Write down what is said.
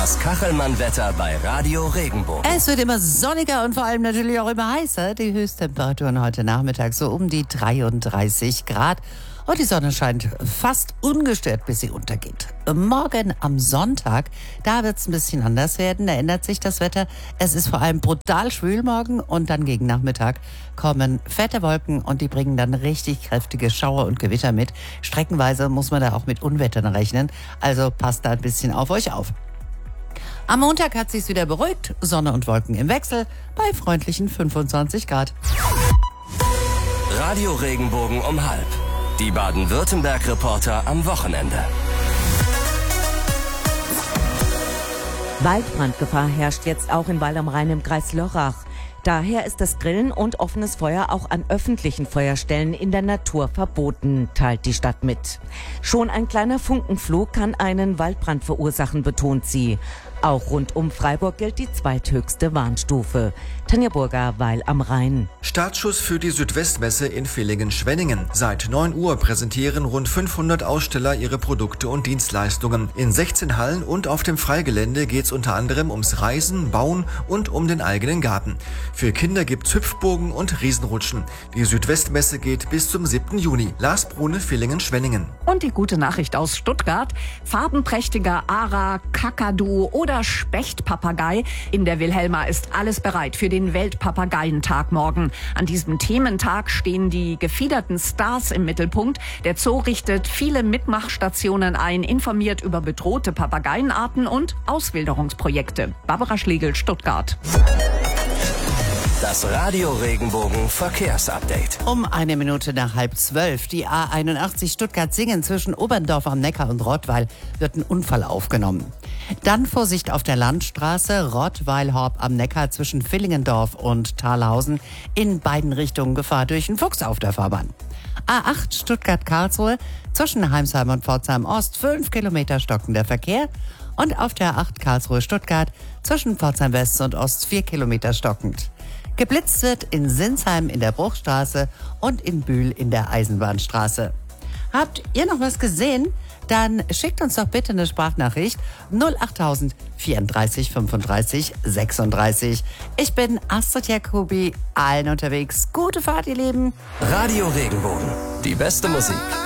Das Kachelmann-Wetter bei Radio Regenbogen. Es wird immer sonniger und vor allem natürlich auch immer heißer. Die Höchsttemperaturen heute Nachmittag so um die 33 Grad. Und die Sonne scheint fast ungestört, bis sie untergeht. Morgen am Sonntag, da wird es ein bisschen anders werden. Da ändert sich das Wetter. Es ist vor allem brutal schwül morgen und dann gegen Nachmittag kommen fette Wolken und die bringen dann richtig kräftige Schauer und Gewitter mit. Streckenweise muss man da auch mit Unwettern rechnen. Also passt da ein bisschen auf euch auf. Am Montag hat sich's wieder beruhigt. Sonne und Wolken im Wechsel bei freundlichen 25 Grad. Radio Regenbogen um 12:30. Die Baden-Württemberg-Reporter am Wochenende. Waldbrandgefahr herrscht jetzt auch in Weil am Rhein im Kreis Lörrach. Daher ist das Grillen und offenes Feuer auch an öffentlichen Feuerstellen in der Natur verboten, teilt die Stadt mit. Schon ein kleiner Funkenflug kann einen Waldbrand verursachen, betont sie. Auch rund um Freiburg gilt die zweithöchste Warnstufe. Tanja Burger, Weil am Rhein. Startschuss für die Südwestmesse in Villingen-Schwenningen. Seit 9 Uhr präsentieren rund 500 Aussteller ihre Produkte und Dienstleistungen. In 16 Hallen und auf dem Freigelände geht es unter anderem ums Reisen, Bauen und um den eigenen Garten. Für Kinder gibt's Hüpfburgen und Riesenrutschen. Die Südwestmesse geht bis zum 7. Juni. Lars Brune, Villingen-Schwenningen. Und die gute Nachricht aus Stuttgart. Farbenprächtiger Ara, Kakadu oder Spechtpapagei. In der Wilhelma ist alles bereit für den Weltpapageientag morgen. An diesem Thementag stehen die gefiederten Stars im Mittelpunkt. Der Zoo richtet viele Mitmachstationen ein, informiert über bedrohte Papageienarten und Auswilderungsprojekte. Barbara Schlegel, Stuttgart. Das Radio Regenbogen Verkehrsupdate. Um 1 Minute nach 11:30. Die A81 Stuttgart-Singen zwischen Oberndorf am Neckar und Rottweil wird ein Unfall aufgenommen. Dann Vorsicht auf der Landstraße Rottweil-Horb am Neckar zwischen Villingendorf und Thalhausen. In beiden Richtungen Gefahr durch einen Fuchs auf der Fahrbahn. A8 Stuttgart-Karlsruhe zwischen Heimsheim und Pforzheim-Ost 5 Kilometer stockender Verkehr. Und auf der A8 Karlsruhe-Stuttgart zwischen Pforzheim-West und Ost 4 Kilometer stockend. Geblitzt wird in Sinsheim in der Bruchstraße und in Bühl in der Eisenbahnstraße. Habt ihr noch was gesehen? Dann schickt uns doch bitte eine Sprachnachricht 08000 34 35 36. Ich bin Astrid Jacobi, allen unterwegs. Gute Fahrt, ihr Lieben. Radio Regenbogen. Die beste Musik